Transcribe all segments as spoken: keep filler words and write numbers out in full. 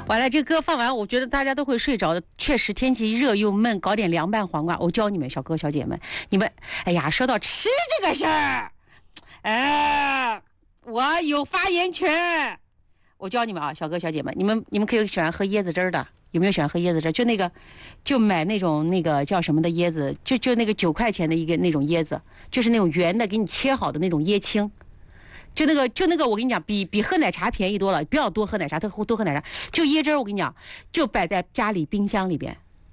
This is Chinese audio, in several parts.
完了，这歌放完，我觉得大家都会睡着的。确实天气热又闷，搞点凉拌黄瓜。我教你们，小哥小姐们，你们，哎呀，说到吃这个事儿，哎，我有发言权。我教你们啊，小哥小姐们，你们你们可以喜欢喝椰子汁儿的，有没有喜欢喝椰子汁？就那个，就买那种那个叫什么的椰子，就就那个九块钱的一个那种椰子，就是那种圆的，给你切好的那种椰青。就那个，就那个，我跟你讲，比比喝奶茶便宜多了。不要多喝奶茶，多多喝奶茶。就椰汁儿，我跟你讲，就摆在家里冰箱里边，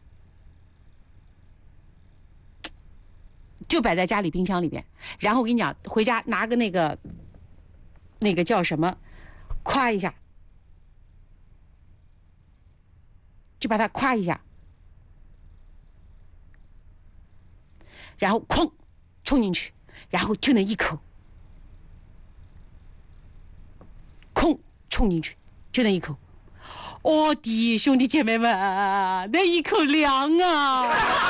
就摆在家里冰箱里边。然后我跟你讲，回家拿个那个，那个叫什么，夸一下，就把它夸一下，然后哐冲进去，然后就那一口。空冲进去，就那一口，我的兄弟姐妹们，那一口凉啊！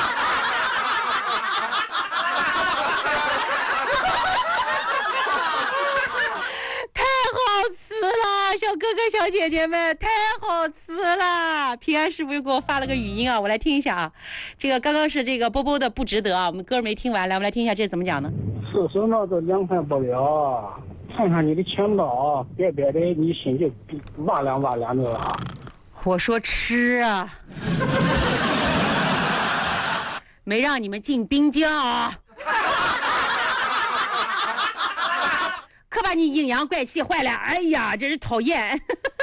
太好吃了，小哥哥小姐姐们，太好吃了！平安师傅又给我发了个语音啊，我来听一下啊。这个刚刚是这个波波的不值得啊，我们歌没听完，来我们来听一下这是怎么讲的。 是说那都凉快不了。看看你的钱包，别别的，你心就哇凉哇凉的了。 我说吃啊，没让你们进冰窖，可把你阴阳怪气坏了。哎呀，真是讨厌！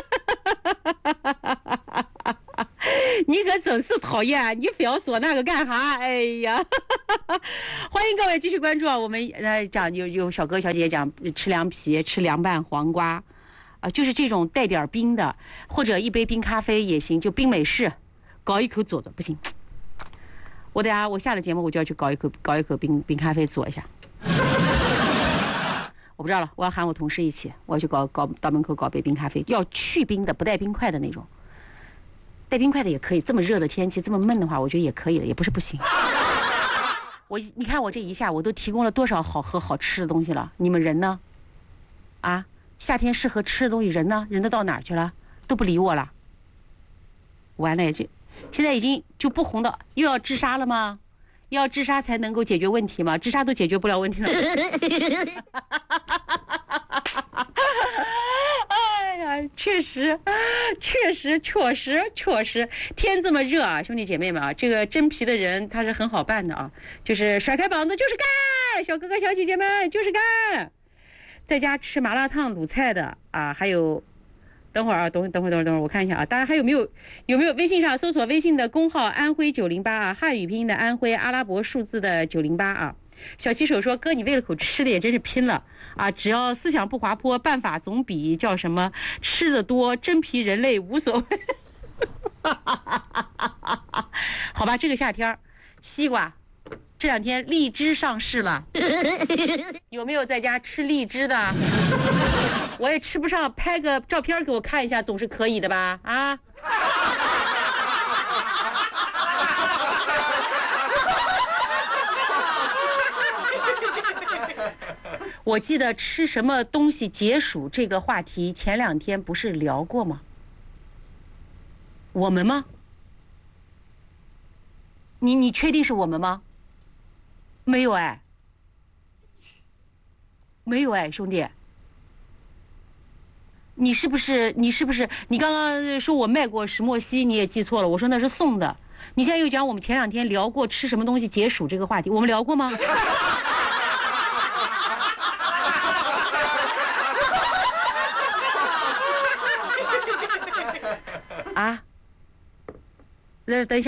你可真是讨厌，你非要说那个干啥？哎呀，欢迎各位继续关注啊！我们呃讲有有小哥小姐讲吃凉皮、吃凉拌黄瓜，啊、呃，就是这种带点冰的，或者一杯冰咖啡也行，就冰美式，搞一口左左不行。我等下我下了节目我就要去搞一口搞一口冰冰咖啡左一下。我不知道了，我要喊我同事一起，我要去搞搞到门口搞杯冰咖啡，要去冰的，不带冰块的那种。带冰块的也可以，这么热的天气，这么闷的话，我觉得也可以的，也不是不行。我你看我这一下，我都提供了多少好喝好吃的东西了，你们人呢？啊，夏天适合吃的东西，人呢？人都到哪儿去了？都不理我了。完了，就现在已经就不红的，又要治沙了吗？要治沙才能够解决问题吗？治沙都解决不了问题了。哎呀，确实，确实，确实，确实，天这么热啊，兄弟姐妹们啊，这个真皮的人他是很好办的啊，就是甩开膀子就是干，小哥哥小姐姐们就是干，在家吃麻辣烫卤菜的啊，还有，等会儿啊，等会等会等会等会儿，我看一下啊，大家还有没有有没有微信上搜索微信的公号安徽九零八啊，汉语拼音的安徽，阿拉伯数字的九零八啊。小骑手说：“哥，你为了口吃的也真是拼了啊！只要思想不滑坡，办法总比叫什么吃的多，真皮人类无所谓。”好吧，这个夏天西瓜这两天荔枝上市了，有没有在家吃荔枝的？我也吃不上，拍个照片给我看一下，总是可以的吧？啊！我记得吃什么东西解暑这个话题前两天不是聊过吗？我们吗？你你确定是我们吗？没有哎，没有哎，兄弟，你是不是你是不是你刚刚说我卖过石墨烯，你也记错了，我说那是送的。你现在又讲我们前两天聊过吃什么东西解暑这个话题，我们聊过吗？啊，那等一下。